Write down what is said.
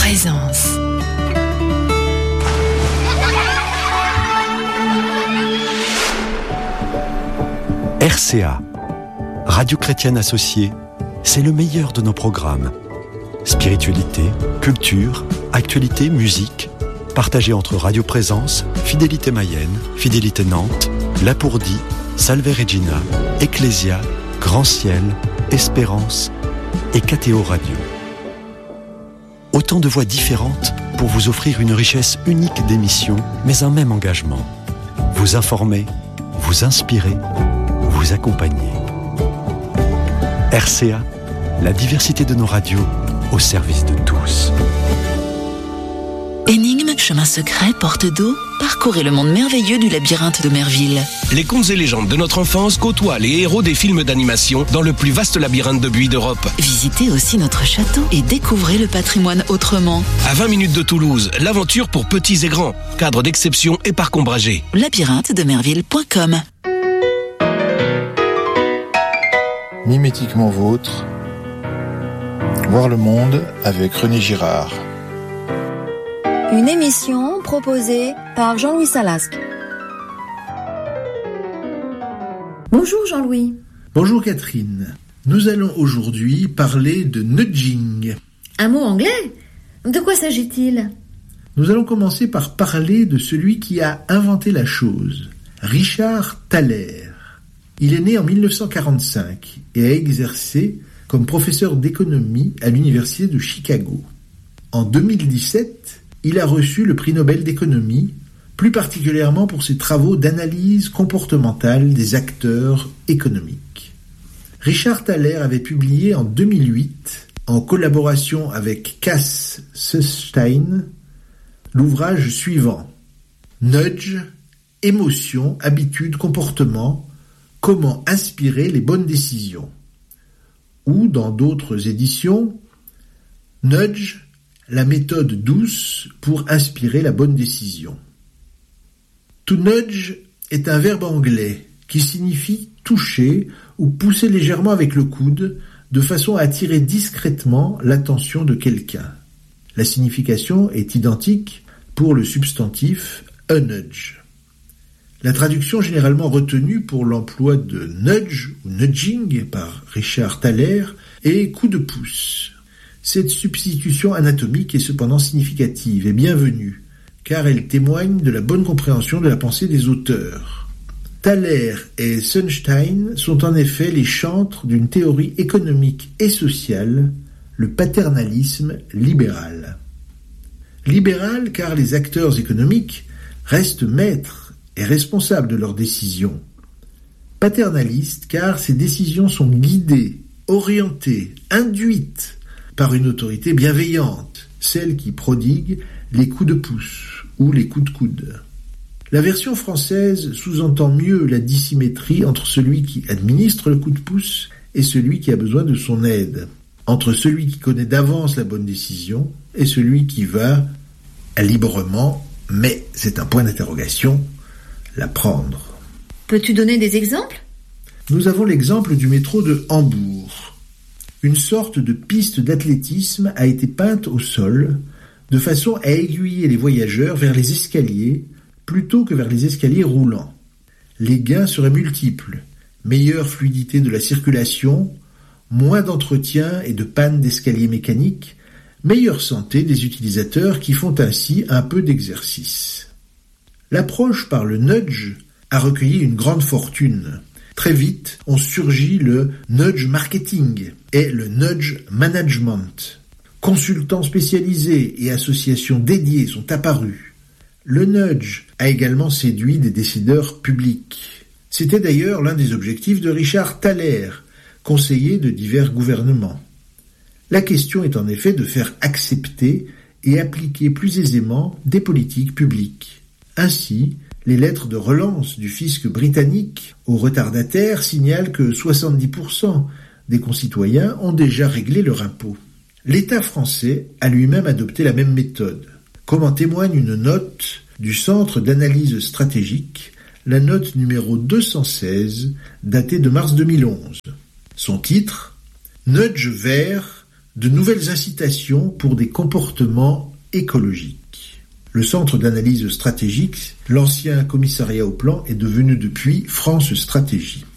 Présence. RCA, Radio Chrétienne Associée, c'est le meilleur de nos programmes. Spiritualité, culture, actualité, musique, partagés entre Radio Présence, Fidélité Mayenne, Fidélité Nantes, Lapourdie, Salve Regina, Ecclésia, Grand Ciel, Espérance et KTO Radio. Autant de voix différentes pour vous offrir une richesse unique d'émissions, mais un même engagement. Vous informer, vous inspirer, vous accompagner. RCA, la diversité de nos radios au service de tous. Énigmes, chemins secrets, portes d'eau, parcourez le monde merveilleux du labyrinthe de Merville. Les contes et légendes de notre enfance côtoient les héros des films d'animation dans le plus vaste labyrinthe de buis d'Europe. Visitez aussi notre château et découvrez le patrimoine autrement. À 20 minutes de Toulouse, l'aventure pour petits et grands. Cadre d'exception et parc ombragé. labyrinthe-de-merville.com. Mimétiquement vôtre, voir le monde avec René Girard. Une émission proposée par Jean-Louis Salasque. Bonjour Jean-Louis. Bonjour Catherine. Nous allons aujourd'hui parler de nudging. Un mot anglais ? De quoi s'agit-il ? Nous allons commencer par parler de celui qui a inventé la chose, Richard Thaler. Il est né en 1945 et a exercé comme professeur d'économie à l'université de Chicago. En 2017, il a reçu le prix Nobel d'économie, plus particulièrement pour ses travaux d'analyse comportementale des acteurs économiques. Richard Thaler avait publié en 2008, en collaboration avec Cass Sunstein, l'ouvrage suivant « Nudge, émotion, habitude, comportement, comment inspirer les bonnes décisions » ou dans d'autres éditions « Nudge, la méthode douce pour inspirer la bonne décision ». To nudge est un verbe anglais qui signifie toucher ou pousser légèrement avec le coude de façon à attirer discrètement l'attention de quelqu'un. La signification est identique pour le substantif a nudge. La traduction généralement retenue pour l'emploi de nudge ou nudging par Richard Thaler est coup de pouce. Cette substitution anatomique est cependant significative et bienvenue, car elle témoigne de la bonne compréhension de la pensée des auteurs. Thaler et Sunstein sont en effet les chantres d'une théorie économique et sociale, le paternalisme libéral. Libéral car les acteurs économiques restent maîtres et responsables de leurs décisions. Paternaliste car ces décisions sont guidées, orientées, induites par une autorité bienveillante, celle qui prodigue les coups de pouce ou les coups de coude. La version française sous-entend mieux la dissymétrie entre celui qui administre le coup de pouce et celui qui a besoin de son aide, entre celui qui connaît d'avance la bonne décision et celui qui va librement, mais c'est un point d'interrogation, la prendre. Peux-tu donner des exemples ? Nous avons l'exemple du métro de Hambourg. Une sorte de piste d'athlétisme a été peinte au sol de façon à aiguiller les voyageurs vers les escaliers plutôt que vers les escaliers roulants. Les gains seraient multiples, meilleure fluidité de la circulation, moins d'entretien et de panne d'escaliers mécaniques, meilleure santé des utilisateurs qui font ainsi un peu d'exercice. L'approche par le nudge a recueilli une grande fortune. Très vite, ont surgi le nudge marketing et le nudge management. Consultants spécialisés et associations dédiées sont apparus. Le nudge a également séduit des décideurs publics. C'était d'ailleurs l'un des objectifs de Richard Thaler, conseiller de divers gouvernements. La question est en effet de faire accepter et appliquer plus aisément des politiques publiques. Ainsi, les lettres de relance du fisc britannique aux retardataires signalent que 70% des concitoyens ont déjà réglé leur impôt. L'État français a lui-même adopté la même méthode, comme en témoigne une note du Centre d'analyse stratégique, la note numéro 216, datée de mars 2011. Son titre « Nudge vert de nouvelles incitations pour des comportements écologiques. Le Centre d'analyse stratégique, l'ancien commissariat au plan, est devenu depuis France Stratégie.